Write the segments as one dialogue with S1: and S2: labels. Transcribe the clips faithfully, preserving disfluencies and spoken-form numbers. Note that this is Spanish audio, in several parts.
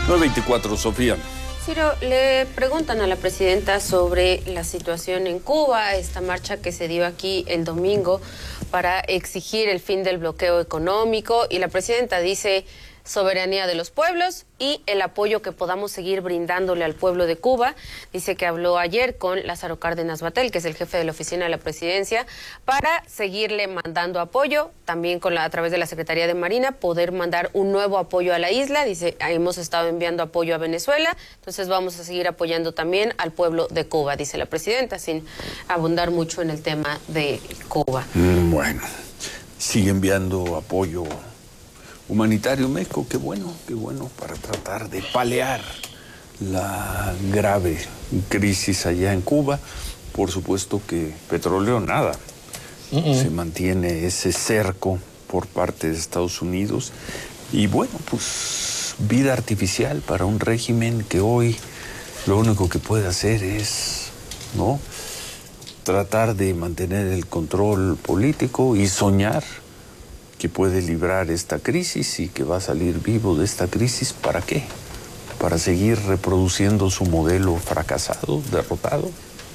S1: nueve veinticuatro, Sofía.
S2: Ciro, le preguntan a la presidenta sobre la situación en Cuba, esta marcha que se dio aquí el domingo para exigir el fin del bloqueo económico, y la presidenta dice soberanía de los pueblos y el apoyo que podamos seguir brindándole al pueblo de Cuba. Dice que habló ayer con Lázaro Cárdenas Batel, que es el jefe de la oficina de la presidencia, para seguirle mandando apoyo, también con la, a través de la Secretaría de Marina, poder mandar un nuevo apoyo a la isla. Dice, hemos estado enviando apoyo a Venezuela, entonces vamos a seguir apoyando también al pueblo de Cuba, dice la presidenta, sin abundar mucho en el tema de Cuba.
S1: Mm, bueno, sigue enviando apoyo humanitario México, qué bueno, qué bueno, para tratar de paliar la grave crisis allá en Cuba. Por supuesto que petróleo nada. Uh-uh. Se mantiene ese cerco por parte de Estados Unidos. Y bueno, pues vida artificial para un régimen que hoy lo único que puede hacer es, ¿no?, tratar de mantener el control político y soñar que puede librar esta crisis y que va a salir vivo de esta crisis. ¿Para qué? ¿Para seguir reproduciendo su modelo fracasado, derrotado?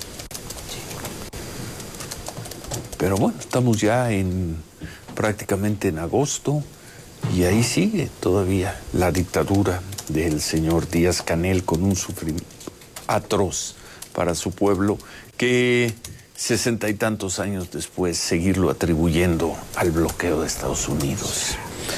S1: Pero bueno, estamos ya en prácticamente en agosto y ahí sigue todavía la dictadura del señor Díaz-Canel, con un sufrimiento atroz para su pueblo, que sesenta y tantos años después seguirlo atribuyendo al bloqueo de Estados Unidos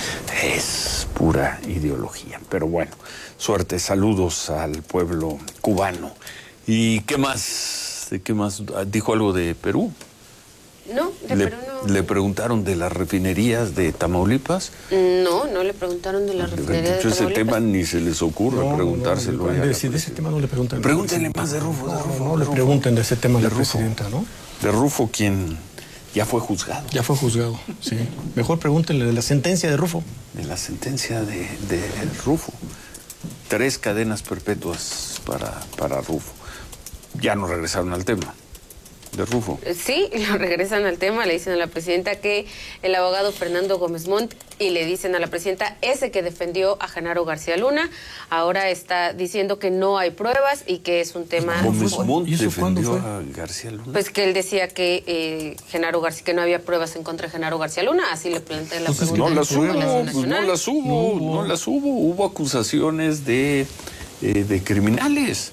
S1: es pura ideología. Pero bueno, suerte, saludos al pueblo cubano. ¿Y qué más? ¿De qué más? ¿Dijo algo de Perú?
S2: No, de
S1: le,
S2: Perú no.
S1: ¿Le preguntaron de las refinerías de Tamaulipas?
S2: No, no le preguntaron de la refinería de Tamaulipas.
S1: Ese tema ni se les ocurre no, preguntárselo.
S3: No, no, no, de, de ese tema no le preguntan.
S1: Pregúntenle más de Rufo.
S3: No,
S1: de Rufo
S3: no, no
S1: de
S3: le
S1: Rufo.
S3: pregunten de ese tema a la
S1: Rufo.
S3: presidenta, ¿no?
S1: De Rufo, quien ya fue juzgado.
S3: Ya fue juzgado, sí. Mejor pregúntenle de la sentencia de Rufo.
S1: De la sentencia de, de Rufo. Tres cadenas perpetuas para, para Rufo. Ya no regresaron al tema de Rufo.
S2: Sí, lo regresan al tema, le dicen a la presidenta que el abogado Fernando Gómez Montt, y le dicen a la presidenta, ese que defendió a Genaro García Luna, ahora está diciendo que no hay pruebas y que es un tema...
S1: Gómez Montt
S3: ¿Y eso cuándo
S1: defendió
S3: fue?
S1: a García Luna.
S2: Pues que él decía que eh, Genaro García, que no había pruebas en contra de Genaro García Luna, así le plantea la
S1: Pues
S2: pregunta.
S1: no las hubo,
S2: Nacional.
S1: pues no las hubo, no, no las hubo. Hubo acusaciones de, eh, de criminales.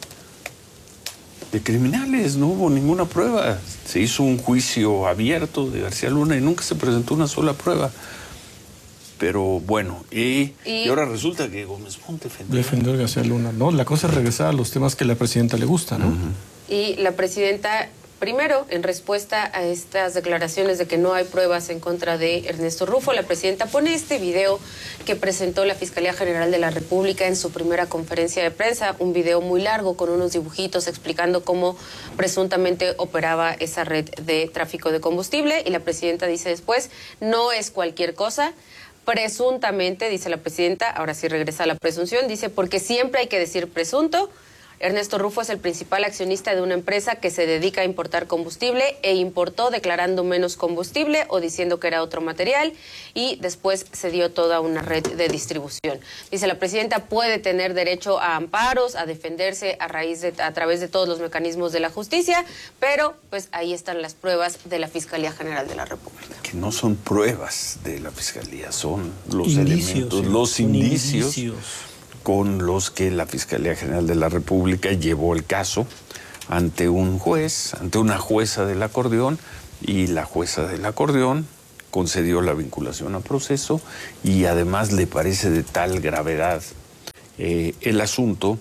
S1: De criminales, no hubo ninguna prueba. Se hizo un juicio abierto de García Luna y nunca se presentó una sola prueba. Pero bueno, y, y, y ahora resulta que Gómez Montt defendió.
S3: Defendió a García Luna, ¿no? La cosa es regresar a los temas que a la presidenta le gusta, ¿no?
S2: Uh-huh. Y la presidenta, primero, en respuesta a estas declaraciones de que no hay pruebas en contra de Ernesto Rufo, la presidenta pone este video que presentó la Fiscalía General de la República en su primera conferencia de prensa, un video muy largo con unos dibujitos explicando cómo presuntamente operaba esa red de tráfico de combustible, y la presidenta dice después, no es cualquier cosa. Presuntamente, dice la presidenta, ahora sí regresa a la presunción, dice, porque siempre hay que decir presunto. Ernesto Rufo es el principal accionista de una empresa que se dedica a importar combustible e importó declarando menos combustible o diciendo que era otro material, y después se dio toda una red de distribución. Dice la presidenta, puede tener derecho a amparos, a defenderse a raíz de, a través de todos los mecanismos de la justicia, pero pues ahí están las pruebas de la Fiscalía General de la República.
S1: Que no son pruebas de la Fiscalía, son los
S3: indicios,
S1: elementos,
S3: sí,
S1: los indicios,
S3: indicios
S1: con los que la Fiscalía General de la República llevó el caso ante un juez, ante una jueza del acordeón, y la jueza del acordeón concedió la vinculación a proceso, y además le parece de tal gravedad eh, el asunto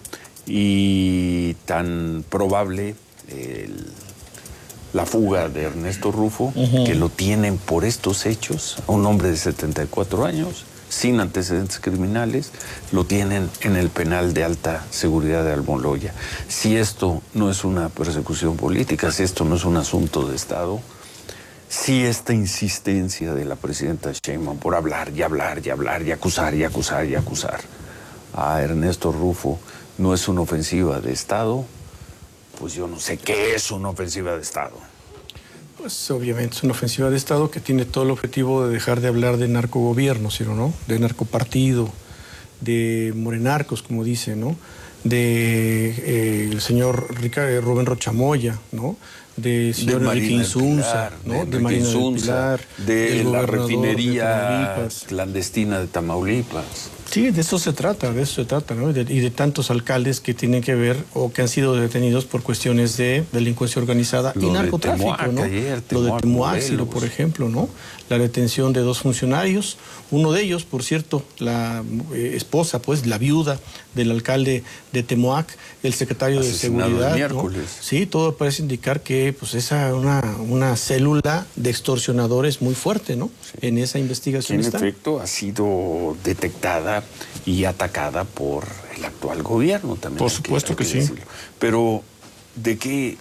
S1: y tan probable el, la fuga de Ernesto Rufo, uh-huh, que lo tienen por estos hechos, a un hombre de setenta y cuatro años, sin antecedentes criminales, lo tienen en el penal de alta seguridad de Almoloya. Si esto no es una persecución política, si esto no es un asunto de Estado, si esta insistencia de la presidenta Sheinbaum por hablar y hablar y hablar y acusar y acusar y acusar a Ernesto Rufo no es una ofensiva de Estado, pues yo no sé qué es una ofensiva de Estado.
S3: Pues obviamente es una ofensiva de Estado que tiene todo el objetivo de dejar de hablar de narcogobierno, ¿sí o no? De narcopartido, de morenarcos, como dice, ¿no? De eh, el señor Ricardo, Rubén Rochamoya, ¿no? De señor Enrique Insunza, ¿no?
S1: De Marina del Pilar, de la refinería clandestina de Tamaulipas.
S3: Sí, de eso se trata, de eso se trata, ¿no? Y de, y de tantos alcaldes que tienen que ver o que han sido detenidos por cuestiones de delincuencia organizada
S1: Lo
S3: y narcotráfico,
S1: Temoac,
S3: ¿no?
S1: ayer,
S3: Lo de
S1: Temoac,
S3: Temoac, por ejemplo, ¿no? La detención de dos funcionarios, uno de ellos, por cierto, la eh, esposa, pues, la viuda del alcalde de Temoac, el secretario de Seguridad, ¿no? Sí, todo parece indicar que, pues, esa una una célula de extorsionadores muy fuerte, ¿no? Sí. En esa investigación
S1: que en
S3: está.
S1: efecto ha sido detectada y atacada por el actual gobierno también.
S3: Por supuesto que, que, que sí. Decirlo.
S1: Pero, ¿de qué,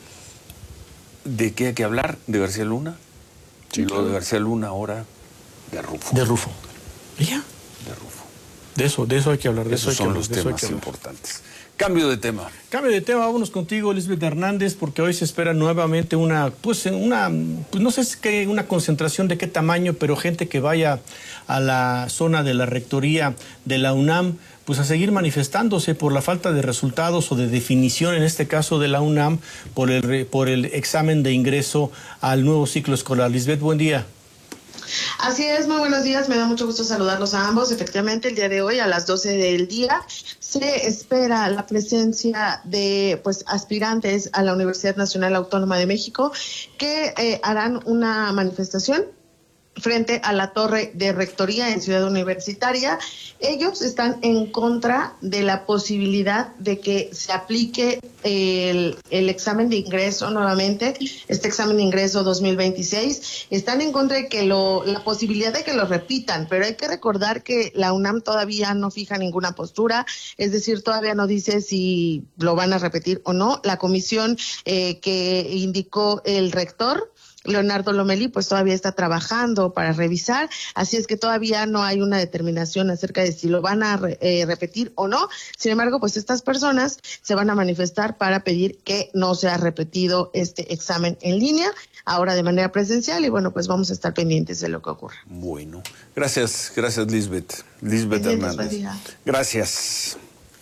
S1: ¿de qué hay que hablar? ¿De García Luna? Sí, y lo claro. de García Luna ahora, de Rufo.
S3: De Rufo. ¿Y ya?
S1: De Rufo.
S3: De eso, de eso hay que hablar. De
S1: Esos
S3: eso hay
S1: son
S3: que
S1: los
S3: hablar,
S1: temas importantes. Cambio de tema.
S3: Cambio de tema, vámonos contigo, Lisbeth Hernández, porque hoy se espera nuevamente una, pues, una, pues no sé si qué, una concentración de qué tamaño, pero gente que vaya a la zona de la rectoría de la UNAM, pues a seguir manifestándose por la falta de resultados o de definición, en este caso de la UNAM, por el, por el examen de ingreso al nuevo ciclo escolar. Lisbeth, buen día.
S4: Así es, muy buenos días, me da mucho gusto saludarlos a ambos. Efectivamente, el día de hoy a las doce del día se espera la presencia de pues aspirantes a la Universidad Nacional Autónoma de México que eh, harán una manifestación frente a la torre de rectoría en Ciudad Universitaria. Ellos están en contra de la posibilidad de que se aplique el, el examen de ingreso nuevamente, este examen de ingreso dos mil veintiséis. Están en contra de que lo, la posibilidad de que lo repitan, pero hay que recordar que la UNAM todavía no fija ninguna postura, es decir, todavía no dice si lo van a repetir o no. La comisión eh, que indicó el rector, Leonardo Lomelí, pues todavía está trabajando para revisar, así es que todavía no hay una determinación acerca de si lo van a re, eh, repetir o no. Sin embargo, pues estas personas se van a manifestar para pedir que no sea repetido este examen en línea, ahora de manera presencial, y bueno, pues vamos a estar pendientes de lo que ocurra.
S1: Bueno, gracias, gracias Lisbeth, Lisbeth Hernández. Gracias.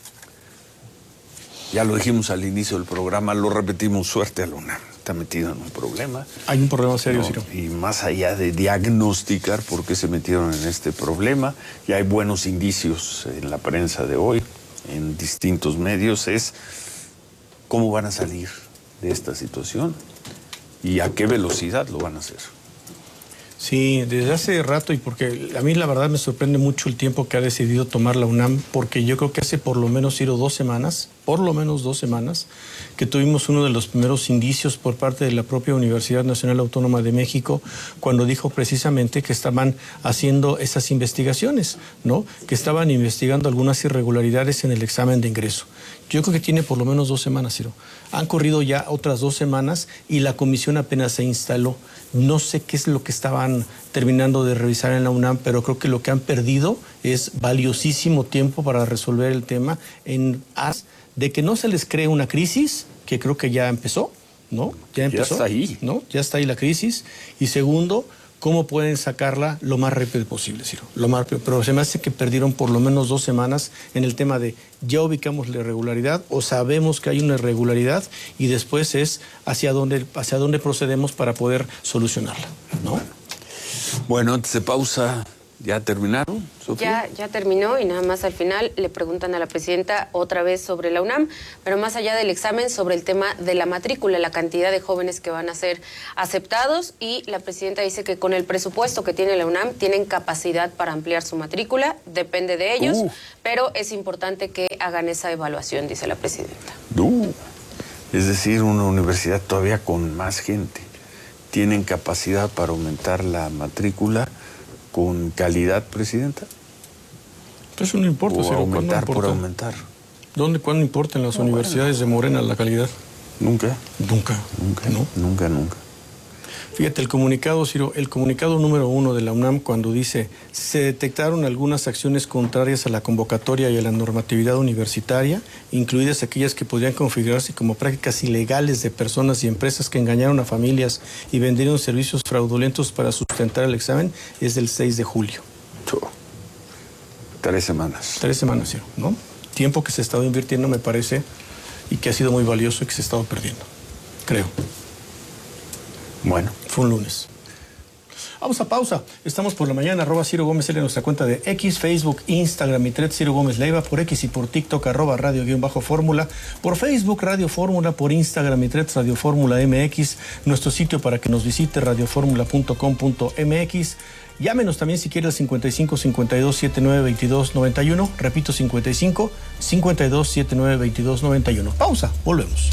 S1: Ya lo dijimos al inicio del programa, lo repetimos, suerte a Luna. Está metido en un problema.
S3: Hay un problema serio,
S1: no,
S3: Ciro.
S1: Y más allá de diagnosticar por qué se metieron en este problema, ya hay buenos indicios en la prensa de hoy, en distintos medios, es cómo van a salir de esta situación y a qué velocidad lo van a hacer.
S3: Sí, desde hace rato, y porque a mí la verdad me sorprende mucho el tiempo que ha decidido tomar la UNAM, porque yo creo que hace por lo menos, Ciro, dos semanas, por lo menos dos semanas, que tuvimos uno de los primeros indicios por parte de la propia Universidad Nacional Autónoma de México, cuando dijo precisamente que estaban haciendo esas investigaciones, ¿no? Que estaban investigando algunas irregularidades en el examen de ingreso. Yo creo que tiene por lo menos dos semanas, Ciro. Han corrido ya otras dos semanas y la comisión apenas se instaló. No sé qué es lo que estaban terminando de revisar en la UNAM, pero creo que lo que han perdido es valiosísimo tiempo para resolver el tema en aras de que no se les cree una crisis, que creo que ya empezó, ¿no? Ya empezó.
S1: Ya está ahí.
S3: ¿No? Ya está ahí la crisis. Y segundo, ¿cómo pueden sacarla lo más rápido posible, Ciro? Lo más rápido. Pero se me hace que perdieron por lo menos dos semanas en el tema de ya ubicamos la irregularidad o sabemos que hay una irregularidad y después es hacia dónde, hacia dónde procedemos para poder solucionarla, ¿no?
S1: Bueno, antes de pausa, ¿ya terminaron, Sofía?
S2: Ya, ya terminó y nada más al final le preguntan a la presidenta otra vez sobre la UNAM, pero más allá del examen, sobre el tema de la matrícula, la cantidad de jóvenes que van a ser aceptados, y la presidenta dice que con el presupuesto que tiene la UNAM tienen capacidad para ampliar su matrícula, depende de ellos, uh. pero es importante que hagan esa evaluación, dice la presidenta.
S1: Uh. Es decir, una universidad todavía con más gente. ¿Tienen capacidad para aumentar la matrícula con calidad, presidenta?
S3: Eso no importa,
S1: o
S3: Ciro,
S1: aumentar
S3: importa?
S1: por aumentar.
S3: ¿Dónde, cuándo importa en las no, universidades bueno. de Morena la calidad?
S1: Nunca.
S3: Nunca.
S1: Nunca,
S3: ¿no?
S1: Nunca, nunca.
S3: Fíjate, el comunicado, Ciro, el comunicado número uno de la UNAM, cuando dice se detectaron algunas acciones contrarias a la convocatoria y a la normatividad universitaria, incluidas aquellas que podrían configurarse como prácticas ilegales de personas y empresas que engañaron a familias y vendieron servicios fraudulentos para sustentar el examen, es del seis de julio.
S1: Tres semanas.
S3: Tres semanas, sí, ¿no? Tiempo que se ha estado invirtiendo, me parece, y que ha sido muy valioso y que se ha estado perdiendo, creo.
S1: Bueno.
S3: Fue un lunes. Vamos a pausa. Estamos por la mañana, arroba Ciro Gómez L en nuestra cuenta de X, Facebook, Instagram y Thread Ciro Gómez Leiva, por X y por TikTok, arroba Radio guión bajo Fórmula, por Facebook Radio Fórmula, por Instagram y Thread Radio Fórmula M X, nuestro sitio para que nos visite radioformula punto com punto m x. Llámenos también si quiere al cincuenta y cinco, cincuenta y dos, setenta y nueve, veintidós, noventa y uno. Repito, cincuenta y cinco, cincuenta y dos, setenta y nueve, veintidós, noventa y uno. Pausa, volvemos.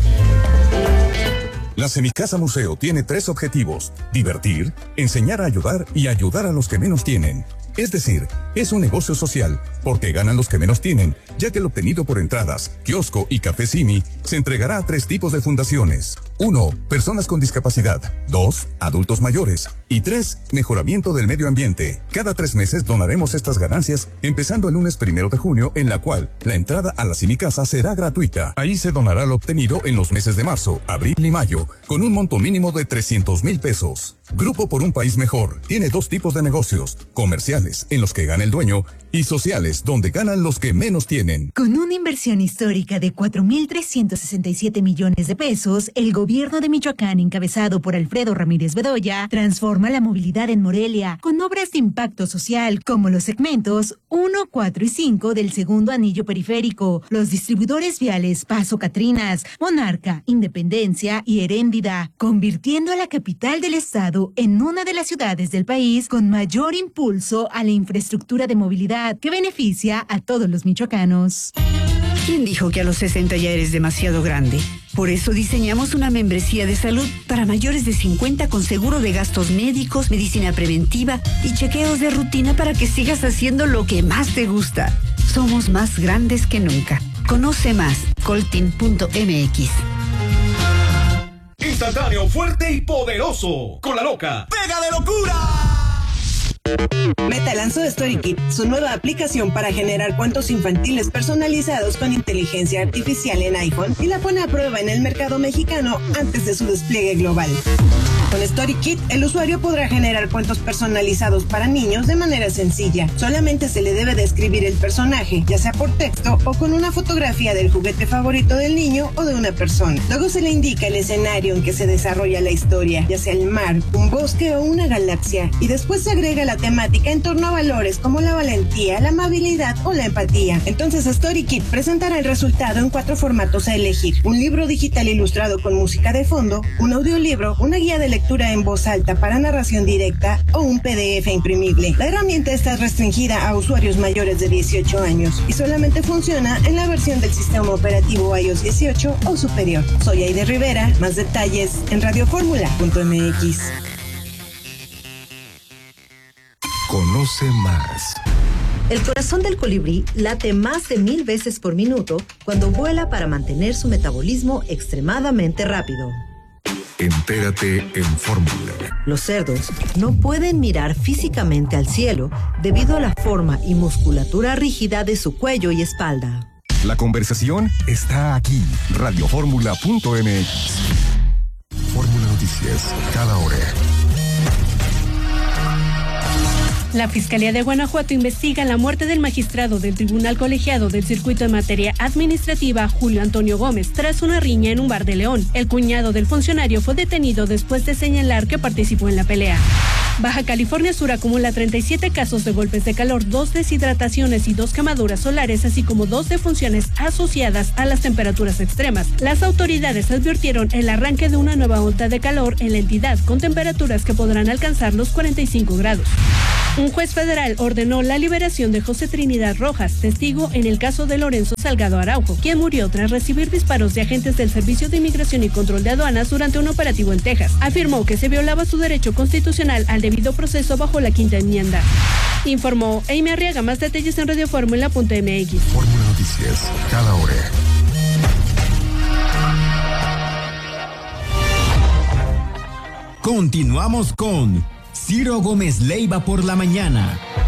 S5: La Semicasa Museo tiene tres objetivos: divertir, enseñar a ayudar y ayudar a los que menos tienen. Es decir, es un negocio social, porque ganan los que menos tienen, ya que el obtenido por entradas, kiosco y café Simi se entregará a tres tipos de fundaciones. Uno, personas con discapacidad. Dos, adultos mayores. Y tres, mejoramiento del medio ambiente. Cada tres meses donaremos estas ganancias, empezando el lunes primero de junio, en la cual la entrada a la Semicasa será gratuita. Ahí se donará lo obtenido en los meses de marzo, abril y mayo, con un monto mínimo de trescientos mil pesos. Grupo por un País Mejor tiene dos tipos de negocios: comerciales, en los que gana el dueño, y sociales, donde ganan los que menos tienen.
S6: Con una inversión histórica de cuatro mil trescientos sesenta y siete millones de pesos, el gobierno de Michoacán, encabezado por Alfredo Ramírez Bedoya, transforma la movilidad en Morelia con obras de impacto social como los segmentos uno, cuatro y cinco del segundo anillo periférico, los distribuidores viales Paso Catrinas, Monarca, Independencia y Heréndida, convirtiendo a la capital del estado en una de las ciudades del país con mayor impulso a la infraestructura de movilidad que beneficia a todos los michoacanos.
S7: ¿Quién dijo que a los sesenta ya eres demasiado grande? Por eso diseñamos una membresía de salud para mayores de cincuenta con seguro de gastos médicos, medicina preventiva y chequeos de rutina para que sigas haciendo lo que más te gusta. Somos más grandes que nunca. Conoce más, coltin punto m x.
S8: Instantáneo, fuerte y poderoso. Con la loca. ¡Pega de locura!
S9: Meta lanzó StoryKit, su nueva aplicación para generar cuentos infantiles personalizados con inteligencia artificial en iPhone, y la pone a prueba en el mercado mexicano antes de su despliegue global. Con StoryKit, el usuario podrá generar cuentos personalizados para niños de manera sencilla. Solamente se le debe describir el personaje, ya sea por texto o con una fotografía del juguete favorito del niño o de una persona. Luego se le indica el escenario en que se desarrolla la historia, ya sea el mar, un bosque o una galaxia, y después se agrega la temática en torno a valores como la valentía, la amabilidad o la empatía. Entonces StoryKit presentará el resultado en cuatro formatos a elegir: un libro digital ilustrado con música de fondo, un audiolibro, una guía de lectura en voz alta para narración directa o un P D F imprimible. La herramienta está restringida a usuarios mayores de dieciocho años y solamente funciona en la versión del sistema operativo iOS dieciocho o superior. Soy Aide Rivera, más detalles en radioformula punto m x.
S5: Conoce más.
S10: El corazón del colibrí late más de mil veces por minuto cuando vuela para mantener su metabolismo extremadamente rápido.
S5: Entérate en Fórmula.
S10: Los cerdos no pueden mirar físicamente al cielo debido a la forma y musculatura rígida de su cuello y espalda.
S5: La conversación está aquí. radioformula punto m x. Fórmula Noticias, cada hora.
S11: La Fiscalía de Guanajuato investiga la muerte del magistrado del Tribunal Colegiado del Circuito en Materia Administrativa, Julio Antonio Gómez, tras una riña en un bar de León. El cuñado del funcionario fue detenido después de señalar que participó en la pelea. Baja California Sur acumula treinta y siete casos de golpes de calor, dos deshidrataciones y dos quemaduras solares, así como dos defunciones asociadas a las temperaturas extremas. Las autoridades advirtieron el arranque de una nueva ola de calor en la entidad, con temperaturas que podrán alcanzar los cuarenta y cinco grados. Un juez federal ordenó la liberación de José Trinidad Rojas, testigo en el caso de Lorenzo Salgado Araujo, quien murió tras recibir disparos de agentes del Servicio de Inmigración y Control de Aduanas durante un operativo en Texas. Afirmó que se violaba su derecho constitucional al debido proceso bajo la quinta enmienda. Informó Amy Arriaga. Más detalles en radioformula punto m x.
S5: Fórmula Noticias, cada hora.
S12: Continuamos con Ciro Gómez Leiva por la mañana.